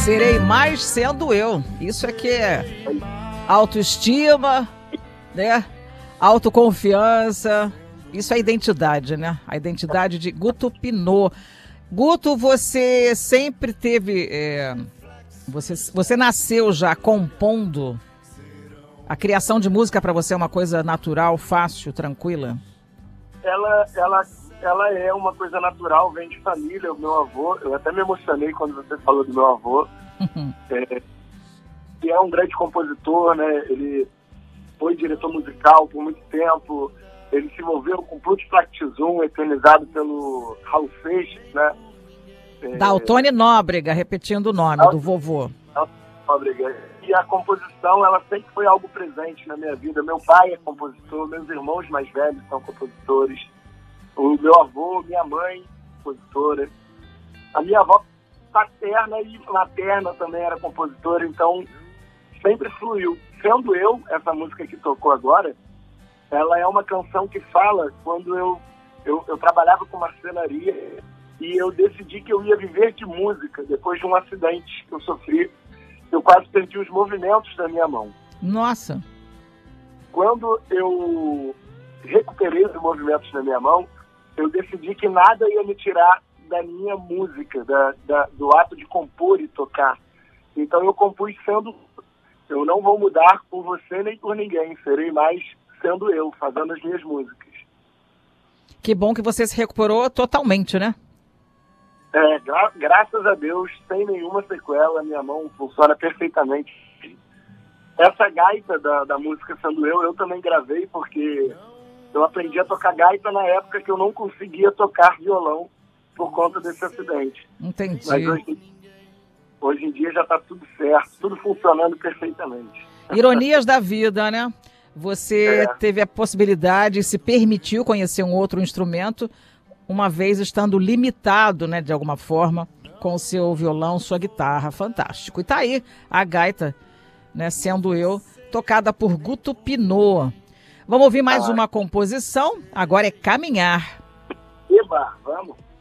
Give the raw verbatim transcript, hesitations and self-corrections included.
Serei mais sendo eu. Isso é que é autoestima, né? Autoconfiança. Isso é identidade, né? A identidade de Guto Pinault. Guto, você sempre teve... É, você, você nasceu já compondo? A criação de música para você é uma coisa natural, fácil, tranquila? Ela, ela, ela é uma coisa natural, vem de família. O meu avô, eu até me emocionei quando você falou do meu avô. É, que é um grande compositor, né? Ele foi diretor musical por muito tempo. Ele se envolveu com Pluto Practizum, eternizado pelo Raul Seixas, né? É, Daltone Nóbrega, repetindo o nome do vovô. Nóbrega. E a composição, ela sempre foi algo presente na minha vida. Meu pai é compositor, meus irmãos mais velhos são compositores. O meu avô, minha mãe, compositora. A minha avó paterna e materna também era compositora, então sempre fluiu. Sendo eu, essa música que tocou agora, ela é uma canção que fala quando eu, eu, eu trabalhava com marcenaria e eu decidi que eu ia viver de música depois de um acidente que eu sofri. Eu quase perdi os movimentos da minha mão. Nossa! Quando eu recuperei os movimentos da minha mão, eu decidi que nada ia me tirar da minha música, da, da, do ato de compor e tocar. Então eu compus sendo... Eu não vou mudar por você nem por ninguém, serei mais sendo eu, fazendo as minhas músicas. Que bom que você se recuperou totalmente, né? É, gra graças a Deus, sem nenhuma sequela, minha mão funciona perfeitamente. Essa gaita da, da música Sendo Eu, eu também gravei porque eu aprendi a tocar gaita na época que eu não conseguia tocar violão por conta desse acidente. Entendi. Mas hoje, hoje em dia já está tudo certo, tudo funcionando perfeitamente. Ironias da vida, né? Você é. teve a possibilidade e se permitiu conhecer um outro instrumento, uma vez estando limitado, né, de alguma forma, com o seu violão, sua guitarra. Fantástico. E tá aí a gaita, né, Sendo Eu, tocada por Guto Pinault. Vamos ouvir mais ah. uma composição. Agora é Caminhar. Eba, vamos.